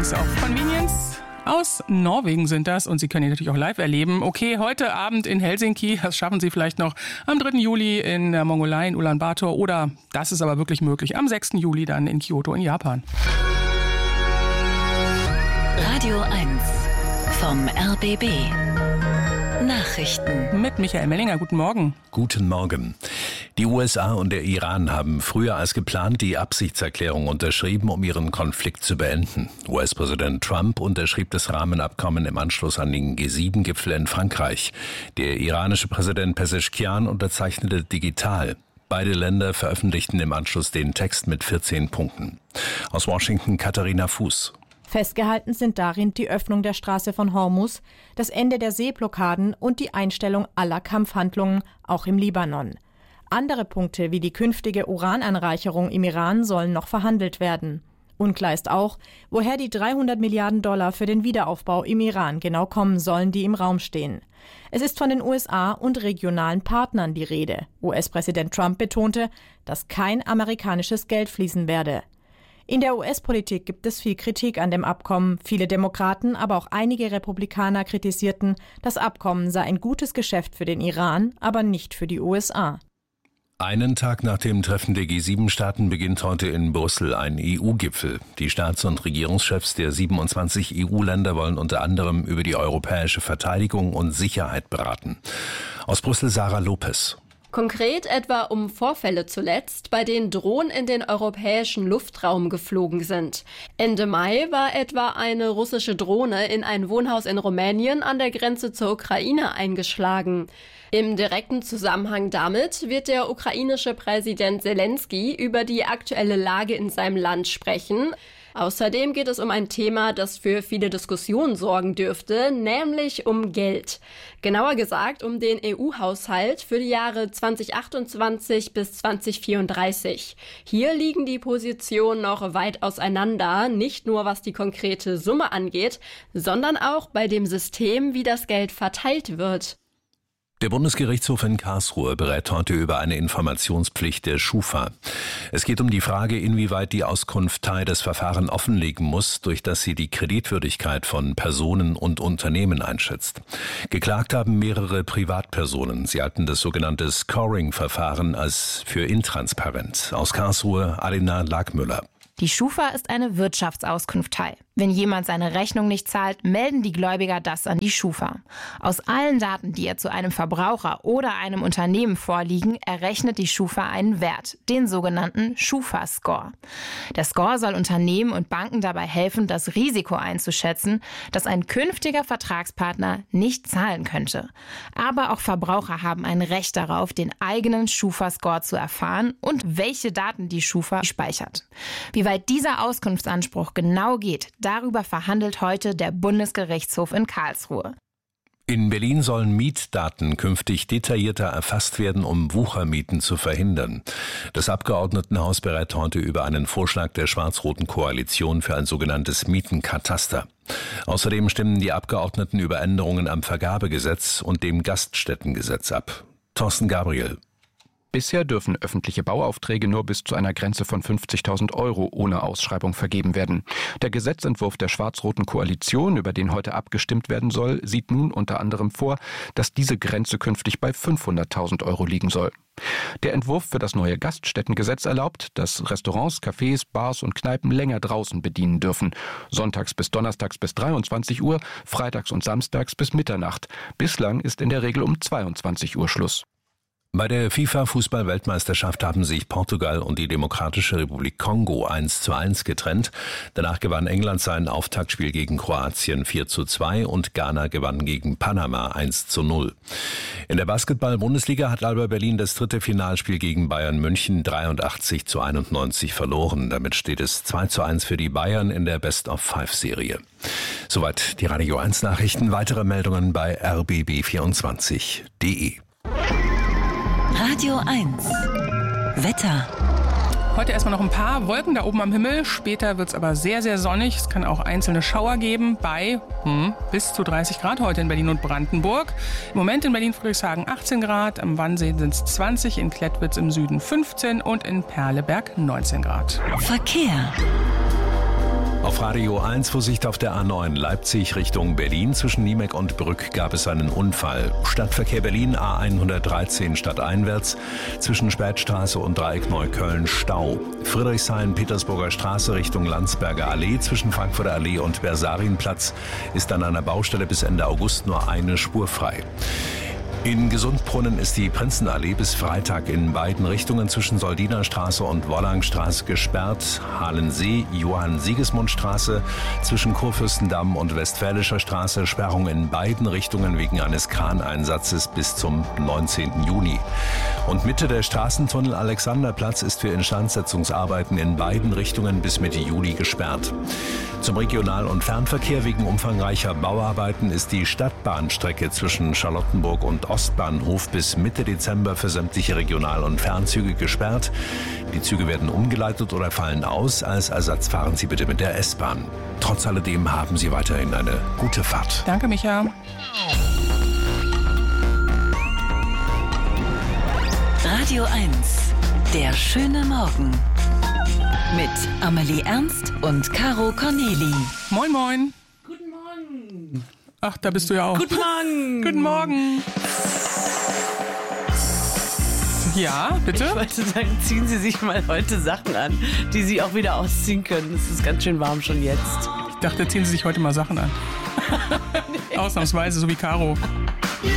Songs of Convenience. Aus Norwegen sind das und Sie können ihn natürlich auch live erleben. Okay, heute Abend in Helsinki, das schaffen Sie vielleicht noch am 3. Juli in der Mongolei in Ulaanbaatar oder, das ist aber wirklich möglich, am 6. Juli dann in Kyoto in Japan. Radio 1 vom RBB. Nachrichten. Mit Michael Mellinger, guten Morgen. Guten Morgen. Die USA und der Iran haben früher als geplant die Absichtserklärung unterschrieben, um ihren Konflikt zu beenden. US-Präsident Trump unterschrieb das Rahmenabkommen im Anschluss an den G7-Gipfel in Frankreich. Der iranische Präsident Pezeshkian unterzeichnete digital. Beide Länder veröffentlichten im Anschluss den Text mit 14 Punkten. Aus Washington Katharina Fuß. Festgehalten sind darin die Öffnung der Straße von Hormuz, das Ende der Seeblockaden und die Einstellung aller Kampfhandlungen, auch im Libanon. Andere Punkte wie die künftige Urananreicherung im Iran sollen noch verhandelt werden. Unklar ist auch, woher die $300 Milliarden für den Wiederaufbau im Iran genau kommen sollen, die im Raum stehen. Es ist von den USA und regionalen Partnern die Rede. US-Präsident Trump betonte, dass kein amerikanisches Geld fließen werde. In der US-Politik gibt es viel Kritik an dem Abkommen. Viele Demokraten, aber auch einige Republikaner kritisierten, das Abkommen sei ein gutes Geschäft für den Iran, aber nicht für die USA. Einen Tag nach dem Treffen der G7-Staaten beginnt heute in Brüssel ein EU-Gipfel. Die Staats- und Regierungschefs der 27 EU-Länder wollen unter anderem über die europäische Verteidigung und Sicherheit beraten. Aus Brüssel Sarah Lopez. Konkret etwa um Vorfälle zuletzt, bei denen Drohnen in den europäischen Luftraum geflogen sind. Ende Mai war etwa eine russische Drohne in ein Wohnhaus in Rumänien an der Grenze zur Ukraine eingeschlagen. Im direkten Zusammenhang damit wird der ukrainische Präsident Zelensky über die aktuelle Lage in seinem Land sprechen. Außerdem geht es um ein Thema, das für viele Diskussionen sorgen dürfte, nämlich um Geld. Genauer gesagt um den EU-Haushalt für die Jahre 2028 bis 2034. Hier liegen die Positionen noch weit auseinander, nicht nur was die konkrete Summe angeht, sondern auch bei dem System, wie das Geld verteilt wird. Der Bundesgerichtshof in Karlsruhe berät heute über eine Informationspflicht der Schufa. Es geht um die Frage, inwieweit die Auskunft Teil des Verfahrens offenlegen muss, durch das sie die Kreditwürdigkeit von Personen und Unternehmen einschätzt. Geklagt haben mehrere Privatpersonen. Sie halten das sogenannte Scoring-Verfahren als für intransparent. Aus Karlsruhe Alina Lagmüller. Die Schufa ist eine Wirtschaftsauskunftei. Wenn jemand seine Rechnung nicht zahlt, melden die Gläubiger das an die Schufa. Aus allen Daten, die ihr zu einem Verbraucher oder einem Unternehmen vorliegen, errechnet die Schufa einen Wert, den sogenannten Schufa-Score. Der Score soll Unternehmen und Banken dabei helfen, das Risiko einzuschätzen, dass ein künftiger Vertragspartner nicht zahlen könnte. Aber auch Verbraucher haben ein Recht darauf, den eigenen Schufa-Score zu erfahren und welche Daten die Schufa speichert. Wie weit dieser Auskunftsanspruch genau geht, darüber verhandelt heute der Bundesgerichtshof in Karlsruhe. In Berlin sollen Mietdaten künftig detaillierter erfasst werden, um Wuchermieten zu verhindern. Das Abgeordnetenhaus berät heute über einen Vorschlag der schwarz-roten Koalition für ein sogenanntes Mietenkataster. Außerdem stimmen die Abgeordneten über Änderungen am Vergabegesetz und dem Gaststättengesetz ab. Thorsten Gabriel. Bisher dürfen öffentliche Bauaufträge nur bis zu einer Grenze von 50.000 € ohne Ausschreibung vergeben werden. Der Gesetzentwurf der schwarz-roten Koalition, über den heute abgestimmt werden soll, sieht nun unter anderem vor, dass diese Grenze künftig bei 500.000 € liegen soll. Der Entwurf für das neue Gaststättengesetz erlaubt, dass Restaurants, Cafés, Bars und Kneipen länger draußen bedienen dürfen. Sonntags bis donnerstags bis 23 Uhr, freitags und samstags bis Mitternacht. Bislang ist in der Regel um 22 Uhr Schluss. Bei der FIFA-Fußball-Weltmeisterschaft haben sich Portugal und die Demokratische Republik Kongo 1:1 getrennt. Danach gewann England sein Auftaktspiel gegen Kroatien 4:2 und Ghana gewann gegen Panama 1:0. In der Basketball-Bundesliga hat Alba Berlin das dritte Finalspiel gegen Bayern München 83:91 verloren. Damit steht es 2:1 für die Bayern in der Best-of-5-Serie. Soweit die Radio 1 Nachrichten. Weitere Meldungen bei rbb24.de. Radio 1 Wetter. Heute erstmal noch ein paar Wolken da oben am Himmel. Später wird es aber sehr, sehr sonnig. Es kann auch einzelne Schauer geben bei bis zu 30 Grad heute in Berlin und Brandenburg. Im Moment in Berlin-Friedrichshagen 18 Grad, am Wannsee sind es 20, in Klettwitz im Süden 15 und in Perleberg 19 Grad. Verkehr. Auf Radio 1 Vorsicht auf der A9 Leipzig Richtung Berlin. Zwischen Niemek und Brück gab es einen Unfall. Stadtverkehr Berlin A113 stadteinwärts. Zwischen Spätstraße und Dreieck Neukölln Stau. Friedrichshain-Petersburger Straße Richtung Landsberger Allee. Zwischen Frankfurter Allee und Bersarienplatz ist an einer Baustelle bis Ende August nur eine Spur frei. In Gesundbrunnen ist die Prinzenallee bis Freitag in beiden Richtungen zwischen Soldinerstraße und Wollangstraße gesperrt. Halensee, Johann-Sigismund-Straße zwischen Kurfürstendamm und Westfälischer Straße. Sperrung in beiden Richtungen wegen eines Kraneinsatzes bis zum 19. Juni. Und Mitte der Straßentunnel Alexanderplatz ist für Instandsetzungsarbeiten in beiden Richtungen bis Mitte Juli gesperrt. Zum Regional- und Fernverkehr wegen umfangreicher Bauarbeiten ist die Stadtbahnstrecke zwischen Charlottenburg und Ostbahnhof bis Mitte Dezember für sämtliche Regional- und Fernzüge gesperrt. Die Züge werden umgeleitet oder fallen aus. Als Ersatz fahren Sie bitte mit der S-Bahn. Trotz alledem haben Sie weiterhin eine gute Fahrt. Danke, Micha. Radio 1, der schöne Morgen. Mit Amelie Ernst und Caro Corneli. Moin, moin. Guten Morgen. Ach, da bist du ja auch. Guten Morgen. Guten Morgen. Ja, bitte? Ich wollte sagen, ziehen Sie sich mal heute Sachen an, die Sie auch wieder ausziehen können. Es ist ganz schön warm schon jetzt. Ich dachte, ziehen Sie sich heute mal Sachen an. Ausnahmsweise, so wie Caro.